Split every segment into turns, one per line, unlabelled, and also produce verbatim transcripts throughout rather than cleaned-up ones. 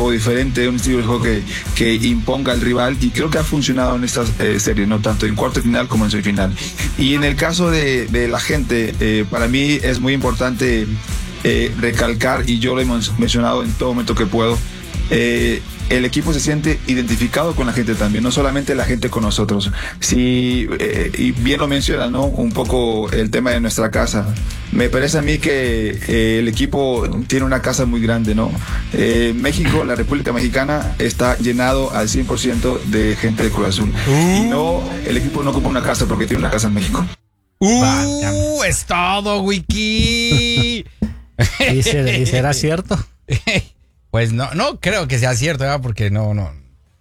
juego diferente, un estilo de juego que, que imponga al rival, y creo que ha funcionado en estas eh, series, no tanto en cuarto de final como en semifinal. Y en el caso de, de la gente, eh, para mí es muy importante eh, recalcar, y yo lo he mencionado en todo momento que puedo, eh, el equipo se siente identificado con la gente también, no solamente la gente con nosotros. Sí, eh, y bien lo menciona, ¿no? Un poco el tema de nuestra casa. Me parece a mí que eh, el equipo tiene una casa muy grande, ¿no? Eh, México, la República Mexicana, está llenado al cien por ciento de gente de Cruz Azul. Uh. Y no, el equipo no ocupa una casa porque tiene una casa en México.
¡Uh! ¡Es todo, Wiki!
¿Y, se, ¿Y será cierto?
Pues no, no creo que sea cierto, ¿verdad? Porque no, no.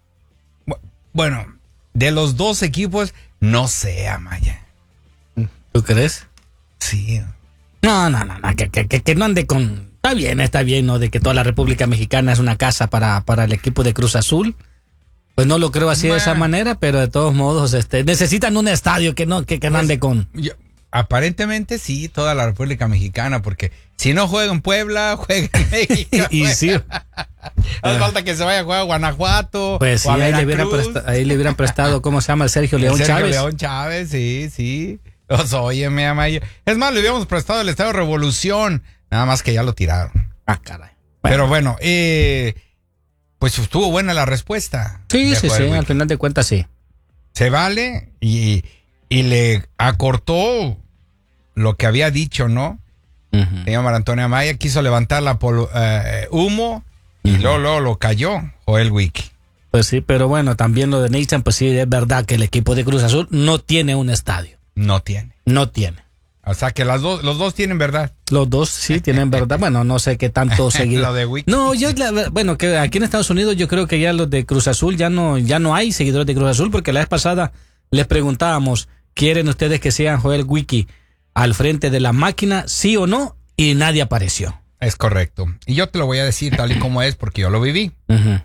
Bueno, de los dos equipos, no sé, Amaya.
¿Tú crees?
Sí.
No, no, no, no que, que, que no ande con... Está bien, está bien, ¿no? De que toda la República Mexicana es una casa para, para el equipo de Cruz Azul. Pues no lo creo así bueno. de esa manera, pero de todos modos, este, necesitan un estadio que no, que, que no ande con...
Yo, aparentemente sí, toda la República Mexicana, porque si no juega en Puebla, juega en México.
Y sí.
Hace falta que se vaya a jugar a Guanajuato.
Pues sí,
a
ahí le, hubieran presta, ahí le hubieran prestado, ¿cómo se llama? El Sergio León
el Sergio
Chávez.
León Chávez, sí, sí. Pues, óyeme, Amaya. Es más, le habíamos prestado el Estadio Revolución, nada más que ya lo tiraron.
Ah, caray.
Bueno. Pero bueno, eh, pues estuvo buena la respuesta.
Sí, sí, sí, al final de cuentas sí.
Se vale y... Y le acortó lo que había dicho, ¿no? Uh-huh. Señor Mar Antonio Amaya quiso levantar la polo, uh, humo y uh-huh. luego, luego lo cayó Joel Wiki.
Pues sí, pero bueno, también lo de Nathan, pues sí, es verdad que el equipo de Cruz Azul no tiene un estadio.
No tiene.
No tiene.
O sea que las dos, los dos tienen verdad.
Los dos sí tienen verdad. Bueno, no sé qué tanto seguidores.
Lo de Wiki.
No, yo, la, bueno, que aquí en Estados Unidos yo creo que ya los de Cruz Azul ya no, ya no hay seguidores de Cruz Azul, porque la vez pasada les preguntábamos, ¿quieren ustedes que sean Joel Wiki al frente de la máquina, sí o no? Y nadie apareció.
Es correcto. Y yo te lo voy a decir tal y como es porque yo lo viví. Uh-huh.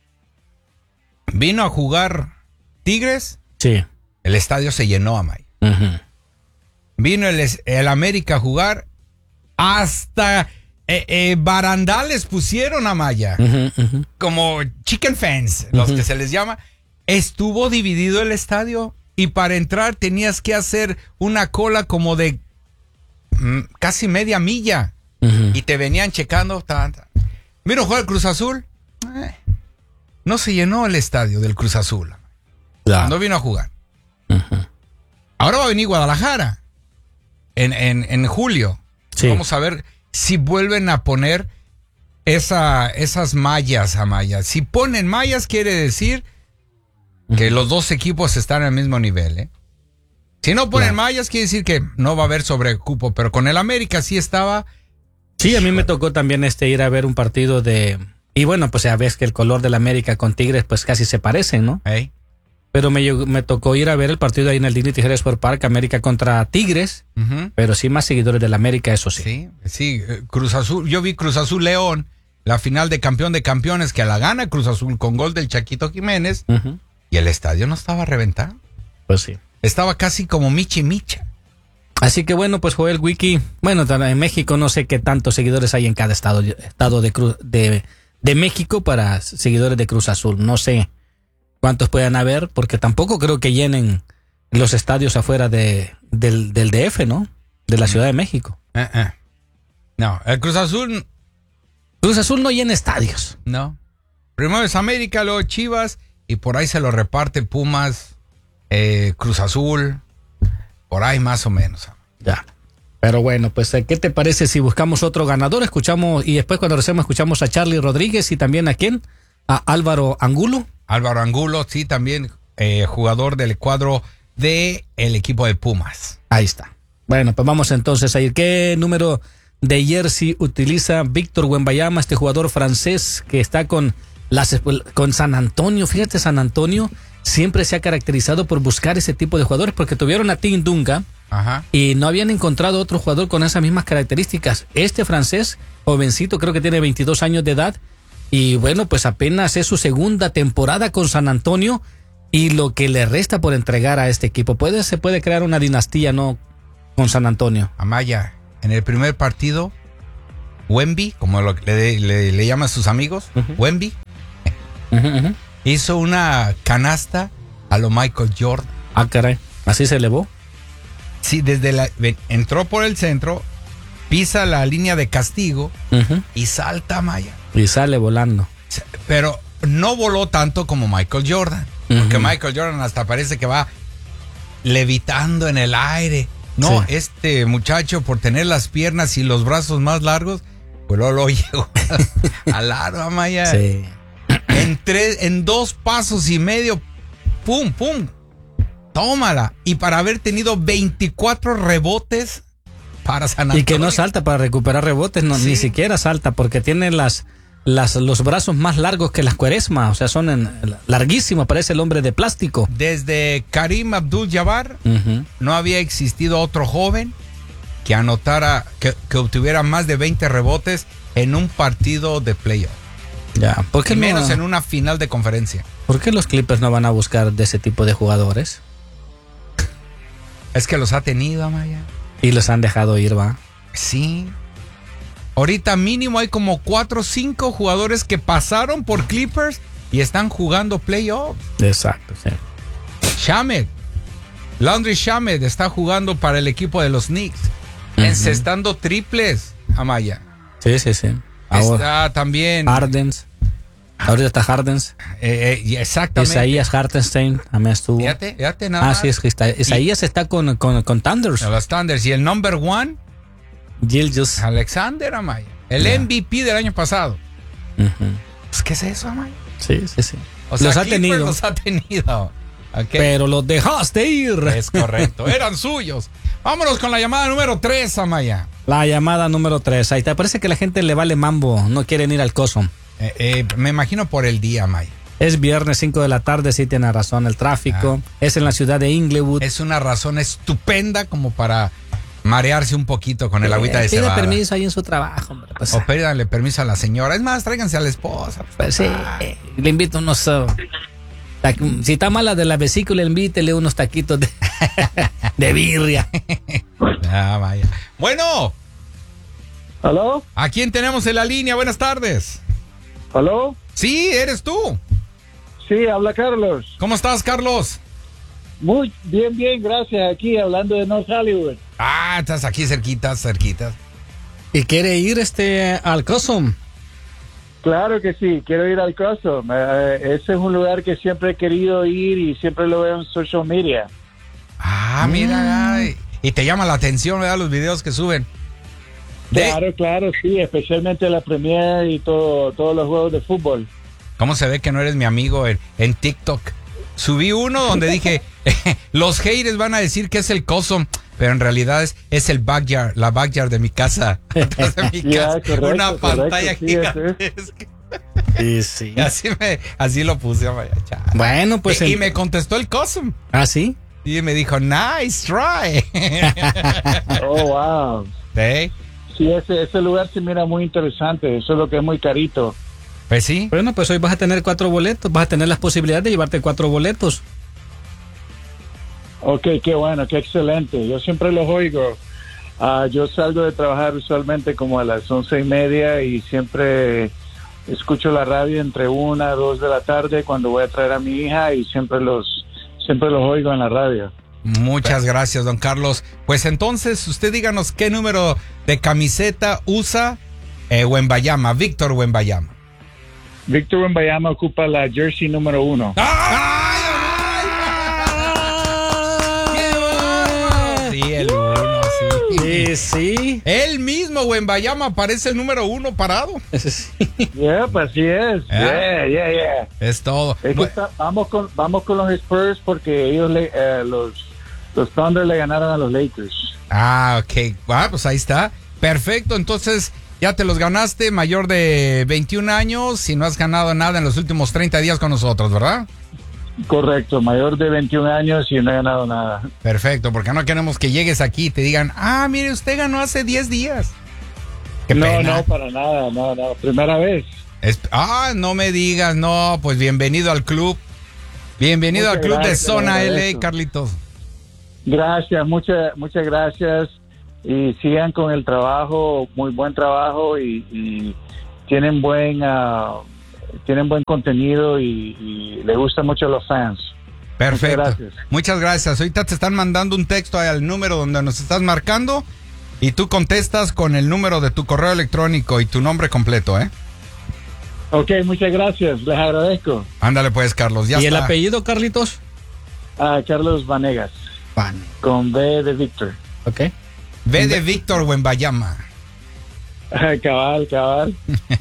Vino a jugar Tigres.
Sí.
El estadio se llenó, Amay. Uh-huh. Vino el, el América a jugar. Hasta eh, eh, barandales pusieron, Amaya. Uh-huh, uh-huh. Como chicken fence, los uh-huh. que se les llama. Estuvo dividido el estadio. Y para entrar tenías que hacer una cola como de mm, casi media milla. Uh-huh. Y te venían checando. Ta, ta. Vino a jugar el Cruz Azul. Eh, no se llenó el estadio del Cruz Azul. Yeah. No vino a jugar. Uh-huh. Ahora va a venir Guadalajara. En, en, en julio. Sí. Vamos a ver si vuelven a poner esa, esas mallas a mallas. Si ponen mallas quiere decir... que los dos equipos están al mismo nivel, ¿eh? Si no ponen claro. mallas, quiere decir que no va a haber sobrecupo, pero con el América sí estaba...
Sí, a mí me tocó también este ir a ver un partido de... Y bueno, pues ya ves que el color del América con Tigres pues casi se parecen, ¿no?
Hey.
Pero me, me tocó ir a ver el partido ahí en el Dignity Health Sport Park, América contra Tigres, uh-huh. pero sí más seguidores del América, eso sí.
Sí, sí, Cruz Azul, yo vi Cruz Azul León, la final de campeón de campeones que la gana Cruz Azul con gol del Chaquito Jiménez. Uh-huh. Y el estadio no estaba reventado.
Pues sí.
Estaba casi como Michi Micha.
Así que bueno, pues Joel Wiki, bueno, en México no sé qué tantos seguidores hay en cada estado, estado de, Cruz, de, de México para seguidores de Cruz Azul. No sé cuántos puedan haber, porque tampoco creo que llenen los estadios afuera de, del, del D F, ¿no? De la Ciudad de México.
Uh-uh. No, el Cruz Azul...
Cruz Azul no llena estadios.
No. Primero es América, luego Chivas... Y por ahí se lo reparte Pumas, eh, Cruz Azul, por ahí más o menos.
Ya. Pero bueno, pues, ¿qué te parece si buscamos otro ganador? Escuchamos, y después cuando regresemos escuchamos a Charlie Rodríguez y también a quién? A Álvaro Angulo.
Álvaro Angulo, sí, también eh, jugador del cuadro del equipo de Pumas.
Ahí está. Bueno, pues vamos entonces a ir. ¿Qué número de jersey utiliza Víctor Wembanyama, este jugador francés que está con... Las, con San Antonio? Fíjate, San Antonio siempre se ha caracterizado por buscar ese tipo de jugadores porque tuvieron a Tim Dunga Ajá. y no habían encontrado otro jugador con esas mismas características. Este francés, jovencito, creo que tiene veintidós años de edad y bueno, pues apenas es su segunda temporada con San Antonio y lo que le resta por entregar a este equipo. Puede, se puede crear una dinastía, ¿no? Con San Antonio.
Amaya, en el primer partido, Wemby, como lo, le, le, le llaman sus amigos, uh-huh. Wemby,
Uh-huh, uh-huh.
Hizo una canasta a lo Michael Jordan.
Ah, caray. ¿Así se elevó?
Sí, desde la entró por el centro, pisa la línea de castigo
uh-huh.
y salta, Maya.
Y sale volando.
Pero no voló tanto como Michael Jordan. Uh-huh. Porque Michael Jordan hasta parece que va levitando en el aire. No, sí. Este muchacho, por tener las piernas y los brazos más largos, pues lo, lo llegó al aro, Maya.
Sí.
En, tres, en dos pasos y medio, pum, pum, tómala. Y para haber tenido veinticuatro rebotes para San Antonio.
Y que no salta para recuperar rebotes, no, sí. Ni siquiera salta porque tiene las, las, los brazos más largos que las Cuaresma. O sea, son en, larguísimos, parece el hombre de plástico.
Desde Karim Abdul-Jabbar uh-huh. no había existido otro joven que anotara, que, que obtuviera más de veinte rebotes en un partido de playoff.
Ya, ¿por qué
y menos
no,
en una final de conferencia?
¿Por qué los Clippers no van a buscar de ese tipo de jugadores?
Es que los ha tenido, Amaya.
Y los han dejado ir, ¿va?
Sí. Ahorita mínimo hay como cuatro o cinco jugadores que pasaron por Clippers y están jugando playoffs.
Exacto, sí.
Shamet, Landry Shamet está jugando para el equipo de los Knicks, uh-huh. encestando triples, Amaya.
Sí, sí, sí.
Ahora, está también
Hardens. Ahorita está Hardens.
Eh, eh, exactamente.
Isaías Hartenstein también estuvo.
Fíjate, fíjate nada
ah,
más.
sí, es que está. Isaías y está con, con, con Thunders.
Los Thunders. Y el number one,
Gilgeous
Alexander, Amaya. El yeah. M V P del año pasado.
Uh-huh.
Pues, ¿qué es eso, Amaya?
Sí, sí, sí.
O sea,
los ha
Clippers
tenido.
Los ha tenido. Okay.
Pero los dejaste ir.
Es correcto. Eran suyos. Vámonos con la llamada número tres, Amaya.
La llamada número tres. Ahí te parece que la gente le vale mambo. No quieren ir al Coso.
Eh, eh, me imagino por el día, Amaya.
Es viernes, cinco de la tarde, sí tiene razón. El tráfico ah. es en la ciudad de Inglewood.
Es una razón estupenda como para marearse un poquito con el eh, agüita de
pide
cebada.
Pide permiso ahí en su trabajo, hombre. Pues,
o pídanle permiso a la señora. Es más, tráiganse a la esposa.
Pues sí, eh, le invito unos... Uh, si está mala de la vesícula, invítele unos taquitos de, de birria.
Ah, vaya. Bueno.
¿Aló?
¿A quién tenemos en la línea? Buenas tardes.
¿Aló?
Sí, eres tú.
Sí, habla Carlos.
¿Cómo estás, Carlos?
Muy bien, bien, gracias. Aquí hablando de North Hollywood.
Ah, estás aquí cerquita, cerquita.
¿Y quiere ir este al Cosum?
Claro que sí, quiero ir al Cosum. Uh, ese es un lugar que siempre he querido ir y siempre lo veo en social media.
Ah, mira. Mm. Y te llama la atención, ¿verdad? Los videos que suben.
De... Claro, claro, sí, especialmente la Premier y todo, todos los juegos de fútbol.
¿Cómo se ve que no eres mi amigo en, en TikTok? Subí uno donde dije, los haters van a decir que es el Cosum, pero en realidad es, es el backyard, la backyard de mi casa. De mi
yeah,
casa.
correcto,
Una
correcto,
pantalla
sí,
gigantesca.
Sí, sí.
Así, me, así lo puse.
Bueno, pues...
Y,
el...
y me contestó el Cosum.
¿Ah, sí?
Y me dijo, nice try.
Oh, wow.
¿Sí?
Sí, ese, ese lugar se mira muy interesante, eso es lo que es muy carito.
Pues sí.
Bueno, pues hoy vas a tener cuatro boletos, vas a tener las posibilidades de llevarte cuatro boletos.
Ok, qué bueno, qué excelente. Yo siempre los oigo. Uh, yo salgo de trabajar usualmente como a las once y media y siempre escucho la radio entre una, dos de la tarde cuando voy a traer a mi hija y siempre los, siempre los oigo en la radio.
Muchas gracias, don Carlos. Pues entonces, usted díganos qué número de camiseta usa eh, Wembanyama, Víctor Wembanyama.
Víctor Wembanyama ocupa la jersey número uno.
¡Ay! ¡Qué sí, el uno, sí.
Sí, sí.
Él mismo, Wembanyama, parece el número uno parado.
Sí.
Yeah, pues así es. Yeah, yeah, yeah.
Es todo.
Es que
bueno.
está, vamos con vamos con los Spurs porque ellos le, eh, los los Thunder le ganaron a los Lakers.
Ah, ok. Ah, pues ahí está. Perfecto. Entonces, ya te los ganaste, mayor de veintiún años, y no has ganado nada en los últimos treinta días con nosotros, ¿verdad?
Correcto, mayor de veintiún años y no he ganado nada.
Perfecto, porque no queremos que llegues aquí y te digan, ah, mire, usted ganó hace diez días. Qué
no,
pena.
no, para nada, no, no, primera vez.
Es, ah, no me digas, no, pues bienvenido al club. Bienvenido
muchas
al club
gracias,
de Zona L A,
eso.
Carlitos.
Gracias, muchas muchas gracias y sigan con el trabajo, muy buen trabajo y, y tienen buen uh, tienen buen contenido y, y le gusta mucho a los fans.
Perfecto.
Muchas gracias.
Muchas gracias. Ahorita te están mandando un texto al número donde nos estás marcando y tú contestas con el número de tu correo electrónico y tu nombre completo, ¿eh?
Ok, muchas gracias, les agradezco.
Ándale pues, Carlos, ya
¿Y
está.
el apellido, Carlitos?
A Carlos Vanegas,
Van.
con B de Víctor.
Ok.
Ve de Víctor Wembayama.
Cabal, cabal.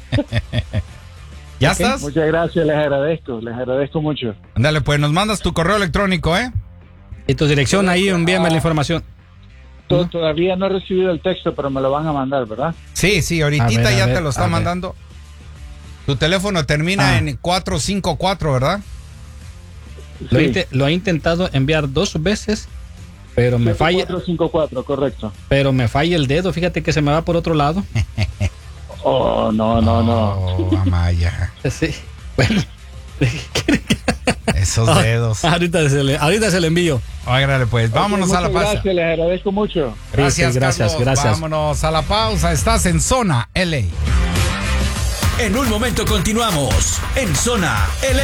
¿Ya
Ok.
estás?
Muchas gracias, les agradezco, les agradezco mucho.
Ándale pues, nos mandas tu correo electrónico, ¿eh?
Y tu dirección ahí, envíame la información.
To- Todavía no he recibido el texto, pero me lo van a mandar, ¿verdad?
Sí, sí, ahorita
A ver, a
ya
ver,
te lo está
a ver.
mandando. Tu teléfono termina
Ah.
en cuatro cinco cuatro, ¿verdad?
Lo, he
Sí.
inte- lo he intentado enviar dos veces, pero me falla,
cuatro cinco cuatro, correcto.
pero me falla el dedo. Fíjate que se me va por otro lado.
Oh, no, no, no.
Oh, Amaya.
Sí. Bueno.
Esos dedos.
ahorita, se le, ahorita se le envío.
Óigale pues, vámonos
Ok,
a la
muchas
pausa.
Gracias, les agradezco mucho.
Gracias,
Sí, sí, gracias,
Carlos.
gracias.
Vámonos a la pausa. Estás en Zona L A.
En un momento continuamos en Zona L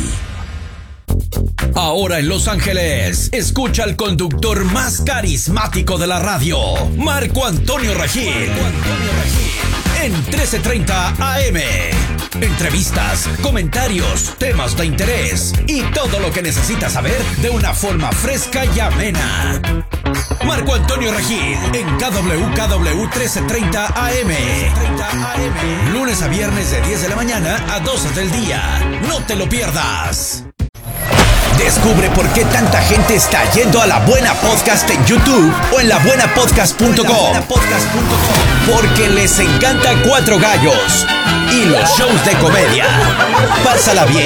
A. Ahora en Los Ángeles, escucha al conductor más carismático de la radio, Marco Antonio Regil. En trece treinta A M. Entrevistas, comentarios, temas de interés y todo lo que necesitas saber de una forma fresca y amena. Marco Antonio Regil en K W K W trece treinta A M. Lunes a viernes de diez de la mañana a doce del día. No te lo pierdas. Descubre por qué tanta gente está yendo a La Buena Podcast en YouTube o en la buena podcast punto com. Porque les encanta Cuatro Gallos y los shows de comedia. Pásala bien,